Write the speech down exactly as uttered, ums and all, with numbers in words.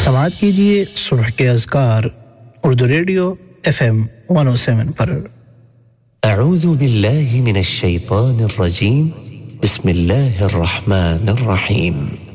समाअत कीजिए सुबह के अज़कार उर्दू रेडियो एफएम एक सौ सात पर। अऊज़ु बिल्लाहि मिनश शैतानिर रजीम बिस्मिल्लाहिर रहमानिर रहीम।